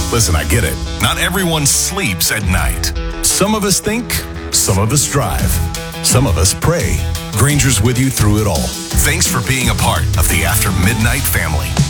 Listen, I get it. Not everyone sleeps at night. Some of us think, some of us drive, some of us pray. Granger's with you through it all. Thanks for being a part of the After Midnight family.